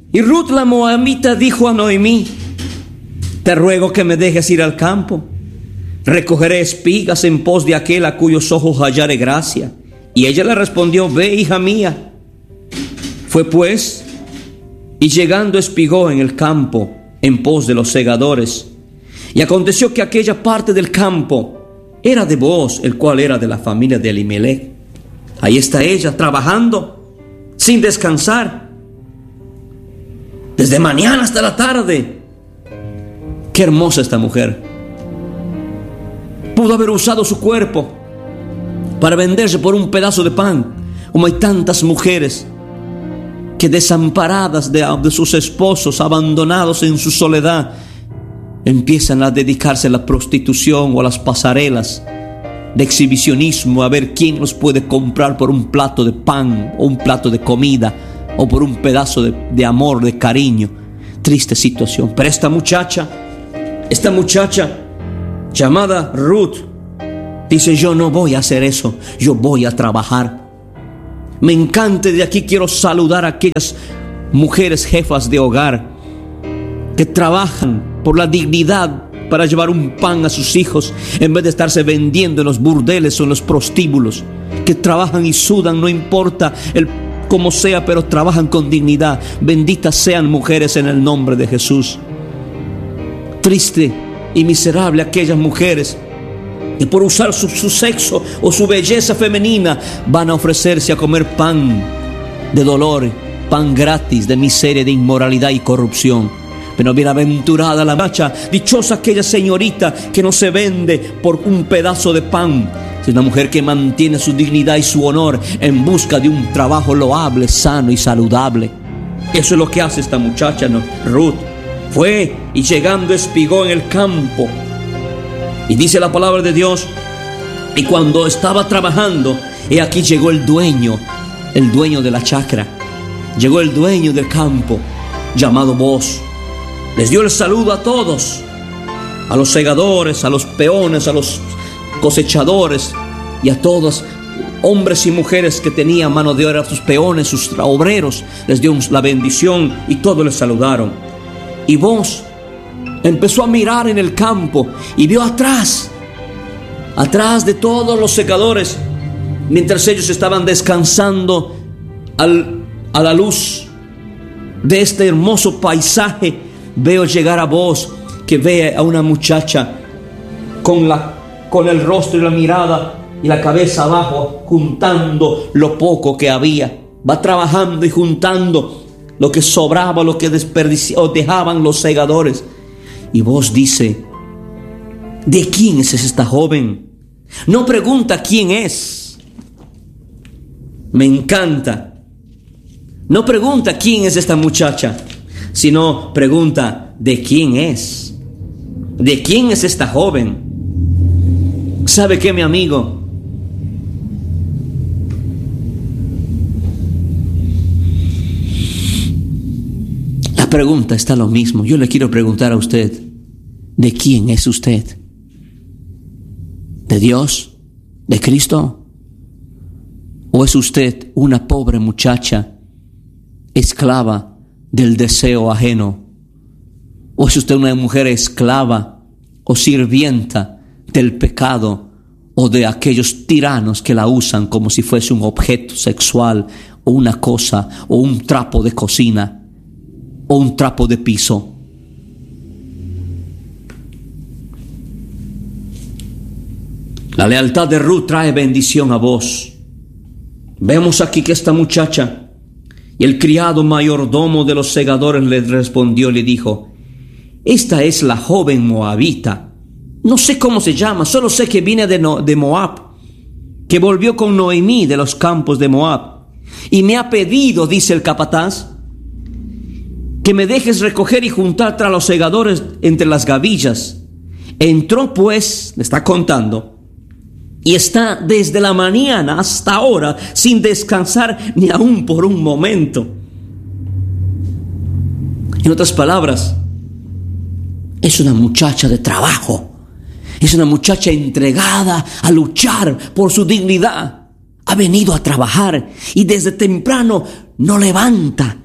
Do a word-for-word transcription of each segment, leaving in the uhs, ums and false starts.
Y Ruth la moabita dijo a Noemí: te ruego que me dejes ir al campo. Recogeré espigas en pos de aquel a cuyos ojos hallare gracia. Y ella le respondió: ve, hija mía. Fue pues, y llegando espigó en el campo en pos de los segadores. Y aconteció que aquella parte del campo era de Booz, el cual era de la familia de Elimelech. Ahí está ella trabajando sin descansar, desde mañana hasta la tarde. Qué hermosa esta mujer. Pudo haber usado su cuerpo para venderse por un pedazo de pan, como hay tantas mujeres que, desamparadas de, de sus esposos, abandonados en su soledad, empiezan a dedicarse a la prostitución o a las pasarelas de exhibicionismo, a ver quién los puede comprar por un plato de pan o un plato de comida o por un pedazo de, de amor, de cariño. Triste situación. Pero esta muchacha, esta muchacha llamada Ruth, dice: yo no voy a hacer eso, yo voy a trabajar. Me encanta. De aquí quiero saludar a aquellas mujeres jefas de hogar que trabajan por la dignidad para llevar un pan a sus hijos, en vez de estarse vendiendo en los burdeles o en los prostíbulos, que trabajan y sudan, no importa el como sea, pero trabajan con dignidad. Benditas sean mujeres en el nombre de Jesús. Triste y miserable aquellas mujeres que por usar su, su sexo o su belleza femenina van a ofrecerse a comer pan de dolor, pan gratis, de miseria, de inmoralidad y corrupción. Pero bienaventurada la muchacha, dichosa aquella señorita que no se vende por un pedazo de pan. Es una mujer que mantiene su dignidad y su honor en busca de un trabajo loable, sano y saludable. Eso es lo que hace esta muchacha, ¿no? Ruth fue y llegando espigó en el campo. Y dice la palabra de Dios: y cuando estaba trabajando, he aquí llegó el dueño, el dueño de la chacra. Llegó el dueño del campo, llamado Booz. Les dio el saludo a todos, a los segadores, a los peones, a los cosechadores y a todos, hombres y mujeres que tenían mano de obra, sus peones, sus obreros. Les dio la bendición y todos les saludaron. Y Booz empezó a mirar en el campo y vio atrás, atrás de todos los segadores, mientras ellos estaban descansando al, a la luz de este hermoso paisaje, veo llegar a Booz, que ve a una muchacha con, la, con el rostro y la mirada y la cabeza abajo, juntando lo poco que había. Va trabajando y juntando lo que sobraba, lo que desperdiciaban, dejaban los segadores. Y Booz dice: ¿de quién es esta joven? No pregunta quién es. Me encanta. No pregunta quién es esta muchacha, sino pregunta: ¿de quién es? ¿De quién es esta joven? ¿Sabe qué, mi amigo? La pregunta está lo mismo. Yo le quiero preguntar a usted: ¿de quién es usted? ¿De Dios? ¿De Cristo? ¿O es usted una pobre muchacha esclava del deseo ajeno? ¿O es usted una mujer esclava o sirvienta del pecado o de aquellos tiranos que la usan como si fuese un objeto sexual o una cosa o un trapo de cocina o un trapo de piso? La lealtad de Ruth trae bendición a vos. Vemos aquí que esta muchacha, y el criado mayordomo de los segadores le respondió, le dijo: esta es la joven moabita. No sé cómo se llama, solo sé que viene de, no, de Moab, que volvió con Noemí de los campos de Moab. Y me ha pedido, dice el capataz, que me dejes recoger y juntar tras los segadores entre las gavillas. Entró pues, me está contando, y está desde la mañana hasta ahora sin descansar ni aún por un momento. En otras palabras, es una muchacha de trabajo. Es una muchacha entregada a luchar por su dignidad. Ha venido a trabajar y desde temprano no levanta.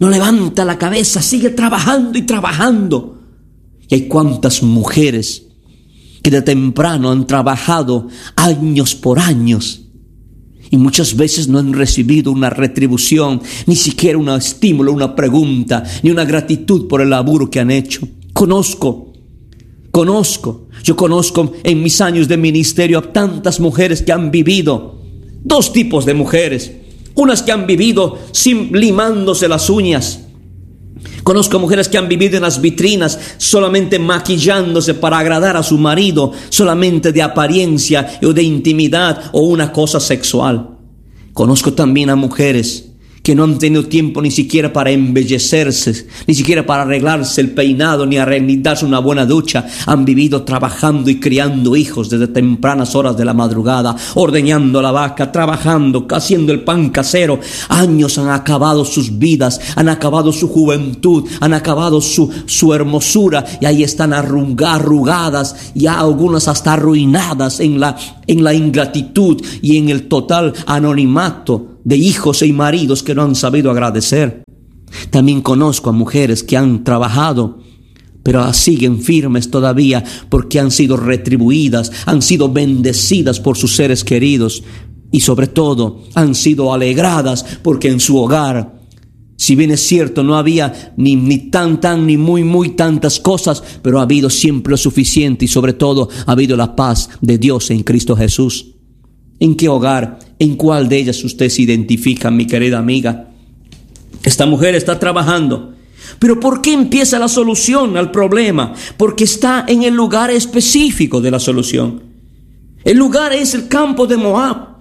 no levanta la cabeza, sigue trabajando y trabajando. Y hay cuántas mujeres que de temprano han trabajado años por años y muchas veces no han recibido una retribución, ni siquiera un estímulo, una pregunta, ni una gratitud por el laburo que han hecho. Conozco, conozco, yo conozco en mis años de ministerio a tantas mujeres que han vivido, dos tipos de mujeres, unas que han vivido sin limándose las uñas. Conozco mujeres que han vivido en las vitrinas solamente maquillándose para agradar a su marido, solamente de apariencia o de intimidad o una cosa sexual. Conozco también a mujeres que no han tenido tiempo ni siquiera para embellecerse, ni siquiera para arreglarse el peinado, ni, ni darse una buena ducha. Han vivido trabajando y criando hijos desde tempranas horas de la madrugada, ordeñando la vaca, trabajando, haciendo el pan casero. Años han acabado sus vidas, han acabado su juventud, han acabado su, su hermosura, y ahí están arrugadas, y algunas hasta arruinadas en la, en la ingratitud y en el total anonimato de hijos y maridos que no han sabido agradecer. También conozco a mujeres que han trabajado, pero siguen firmes todavía porque han sido retribuidas, han sido bendecidas por sus seres queridos y sobre todo han sido alegradas porque en su hogar, si bien es cierto, no había ni, ni tan, tan, ni muy, muy tantas cosas, pero ha habido siempre lo suficiente y sobre todo ha habido la paz de Dios en Cristo Jesús. ¿En qué hogar, en cuál de ellas usted se identifica, mi querida amiga? Esta mujer está trabajando. Pero ¿por qué empieza la solución al problema? Porque está en el lugar específico de la solución. El lugar es el campo de Moab.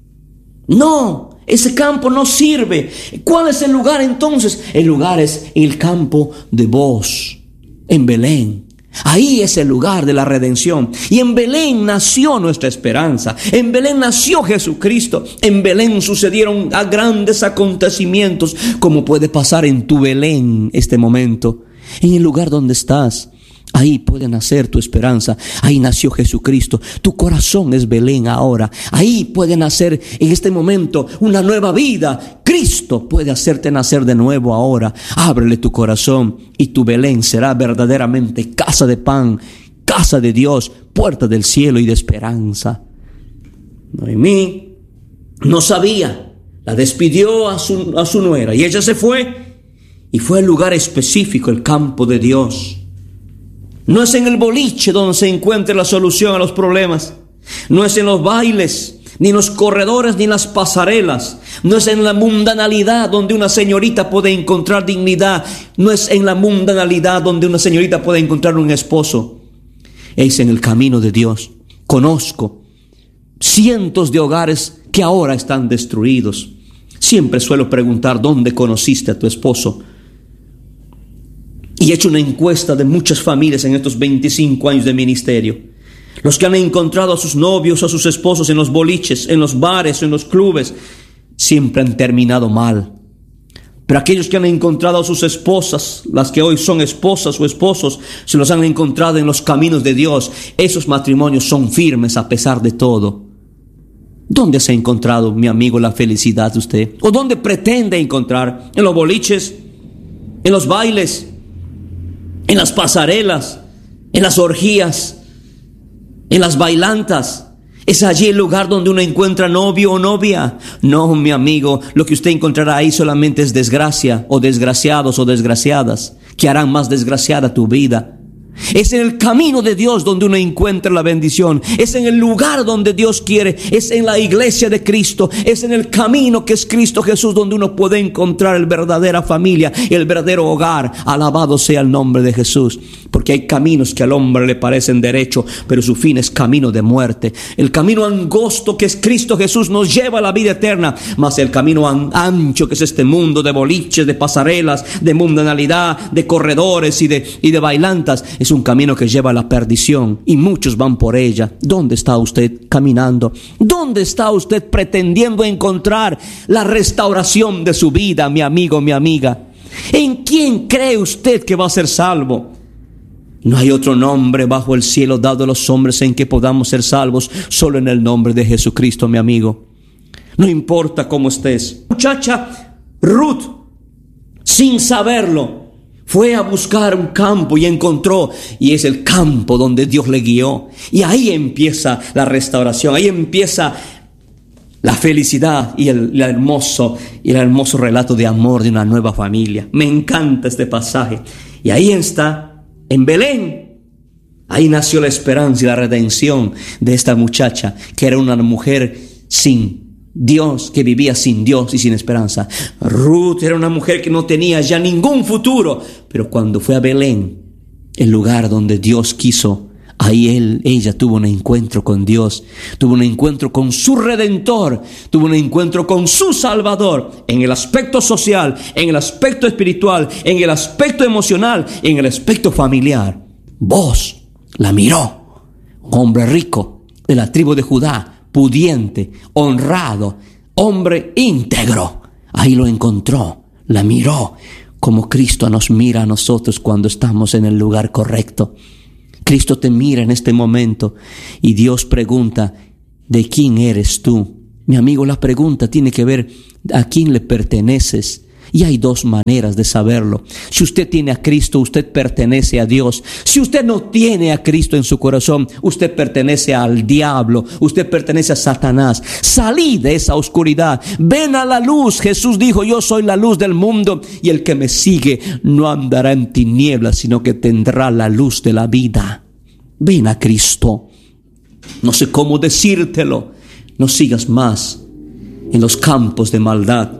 No, ese campo no sirve. ¿Cuál es el lugar entonces? El lugar es el campo de Booz, en Belén. Ahí es el lugar de la redención. Y en Belén nació nuestra esperanza. En Belén nació Jesucristo. En Belén sucedieron a grandes acontecimientos, como puede pasar en tu Belén este momento. En el lugar donde estás, ahí puede nacer tu esperanza. Ahí nació Jesucristo. Tu corazón es Belén ahora. Ahí puede nacer en este momento una nueva vida. Cristo puede hacerte nacer de nuevo ahora. Ábrele tu corazón y tu Belén será verdaderamente casa de pan, casa de Dios, puerta del cielo y de esperanza. Noemí no sabía. La despidió a su, a su nuera y ella se fue y fue al lugar específico, el campo de Dios. No es en el boliche donde se encuentra la solución a los problemas. No es en los bailes, ni en los corredores, ni en las pasarelas. No es en la mundanalidad donde una señorita puede encontrar dignidad. No es en la mundanalidad donde una señorita puede encontrar un esposo. Es en el camino de Dios. Conozco cientos de hogares que ahora están destruidos. Siempre suelo preguntar: ¿dónde conociste a tu esposo? Y he hecho una encuesta de muchas familias en estos veinticinco años de ministerio. Los que han encontrado a sus novios o a sus esposos en los boliches, en los bares, en los clubes, siempre han terminado mal. Pero aquellos que han encontrado a sus esposas, las que hoy son esposas o esposos, se los han encontrado en los caminos de Dios. Esos matrimonios son firmes a pesar de todo. ¿Dónde se ha encontrado, mi amigo, la felicidad de usted? ¿O dónde pretende encontrar? ¿En los boliches? ¿En los bailes? ¿En las pasarelas? ¿En las orgías? ¿En las bailantas? ¿Es allí el lugar donde uno encuentra novio o novia? No, mi amigo, lo que usted encontrará ahí solamente es desgracia, o desgraciados o desgraciadas, que harán más desgraciada tu vida. Es en el camino de Dios donde uno encuentra la bendición. Es en el lugar donde Dios quiere. Es en la iglesia de Cristo. Es en el camino que es Cristo Jesús donde uno puede encontrar la verdadera familia y el verdadero hogar. Alabado sea el nombre de Jesús. Porque hay caminos que al hombre le parecen derecho, pero su fin es camino de muerte. El camino angosto que es Cristo Jesús nos lleva a la vida eterna. Mas el camino an- ancho que es este mundo de boliches, de pasarelas, de mundanalidad, de corredores y de, y de bailantas, es un camino que lleva a la perdición y muchos van por ella. ¿Dónde está usted caminando? ¿Dónde está usted pretendiendo encontrar la restauración de su vida, mi amigo, mi amiga? ¿En quién cree usted que va a ser salvo? No hay otro nombre bajo el cielo dado a los hombres en que podamos ser salvos, solo en el nombre de Jesucristo, mi amigo. No importa cómo estés. Muchacha Ruth sin saberlo, fue a buscar un campo y encontró, y es el campo donde Dios le guió. Y ahí empieza la restauración, ahí empieza la felicidad y el, el hermoso y el hermoso relato de amor de una nueva familia. Me encanta este pasaje. Y ahí está, en Belén, ahí nació la esperanza y la redención de esta muchacha, que era una mujer sin Dios, que vivía sin Dios y sin esperanza. Ruth era una mujer que no tenía ya ningún futuro, pero cuando fue a Belén, el lugar donde Dios quiso, ahí él, ella tuvo un encuentro con Dios, tuvo un encuentro con su Redentor, tuvo un encuentro con su Salvador, en el aspecto social, en el aspecto espiritual, en el aspecto emocional, en el aspecto familiar. Vos la miró, un hombre rico de la tribu de Judá, pudiente, honrado, hombre íntegro. Ahí lo encontró, la miró, como Cristo nos mira a nosotros cuando estamos en el lugar correcto. Cristo te mira en este momento y Dios pregunta, ¿de quién eres tú? Mi amigo, la pregunta tiene que ver a quién le perteneces. Y hay dos maneras de saberlo. Si usted tiene a Cristo, usted pertenece a Dios. Si usted no tiene a Cristo en su corazón, usted pertenece al diablo, usted pertenece a Satanás. Salí de esa oscuridad, ven a la luz. Jesús dijo, yo soy la luz del mundo, y el que me sigue no andará en tinieblas, sino que tendrá la luz de la vida. Ven a Cristo. No sé cómo decírtelo. No sigas más en los campos de maldad.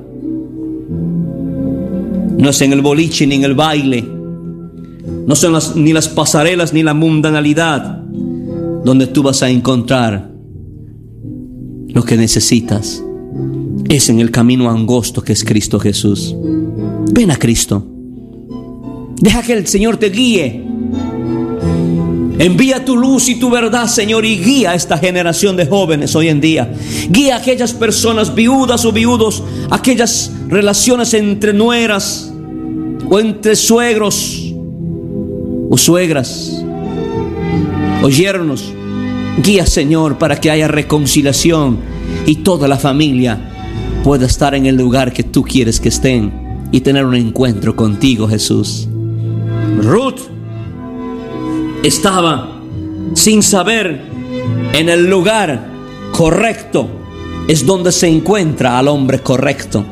No es en el boliche ni en el baile, no son las, ni las pasarelas ni la mundanalidad donde tú vas a encontrar lo que necesitas. Es en el camino angosto que es Cristo Jesús. Ven a Cristo. Deja que el Señor te guíe. Envía tu luz y tu verdad, Señor, y guía a esta generación de jóvenes hoy en día. Guía a aquellas personas viudas o viudos, aquellas relaciones entre nueras o entre suegros o suegras o yernos. Guía, Señor, para que haya reconciliación y toda la familia pueda estar en el lugar que tú quieres que estén y tener un encuentro contigo, Jesús. Ruth estaba sin saber en el lugar correcto es donde se encuentra al hombre correcto.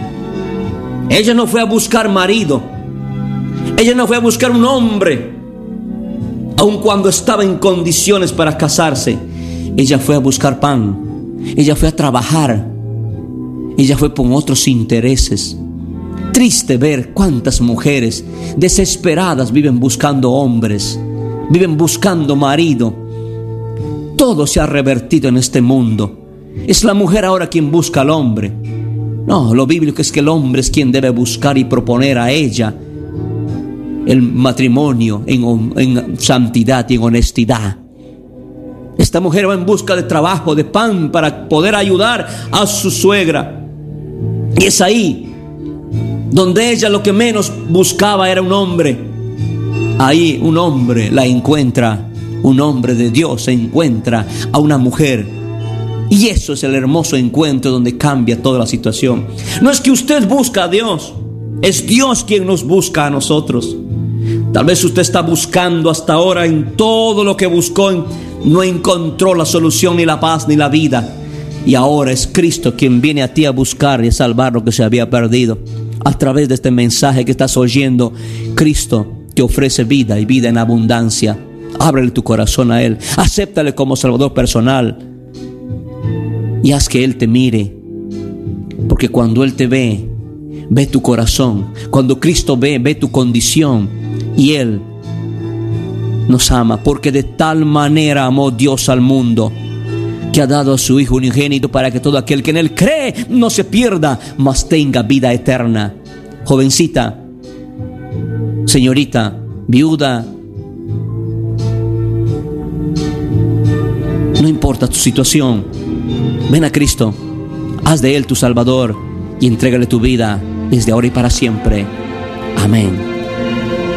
Ella no fue a buscar marido, ella no fue a buscar un hombre, aun cuando estaba en condiciones para casarse. Ella fue a buscar pan, ella fue a trabajar, ella fue por otros intereses. Triste ver cuántas mujeres desesperadas viven buscando hombres, viven buscando marido. Todo se ha revertido en este mundo. Es la mujer ahora quien busca al hombre. No, lo bíblico es que el hombre es quien debe buscar y proponer a ella el matrimonio en, en santidad y en honestidad. Esta mujer va en busca de trabajo, de pan, para poder ayudar a su suegra. Y es ahí donde ella lo que menos buscaba era un hombre. Ahí un hombre la encuentra, un hombre de Dios se encuentra a una mujer. Y eso es el hermoso encuentro donde cambia toda la situación. No es que usted busca a Dios, es Dios quien nos busca a nosotros. Tal vez usted está buscando hasta ahora, en todo lo que buscó no encontró la solución, ni la paz, ni la vida. Y ahora es Cristo quien viene a ti a buscar y a salvar lo que se había perdido. A través de este mensaje que estás oyendo, Cristo te ofrece vida y vida en abundancia. Ábrele tu corazón a Él, acéptale como Salvador personal y haz que Él te mire, porque cuando Él te ve, ve tu corazón. Cuando Cristo ve, ve tu condición, y Él nos ama, porque de tal manera amó Dios al mundo, que ha dado a su Hijo unigénito, para que todo aquel que en Él cree no se pierda, mas tenga vida eterna. Jovencita, señorita, viuda, no importa tu situación, ven a Cristo, haz de Él tu Salvador y entrégale tu vida desde ahora y para siempre. Amén.